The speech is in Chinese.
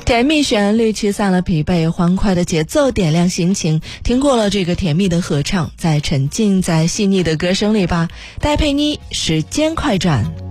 甜蜜旋律驱散了疲惫，欢快的节奏点亮心情。听过了这个甜蜜的合唱，再沉浸在细腻的歌声里吧。戴佩妮，时间快转。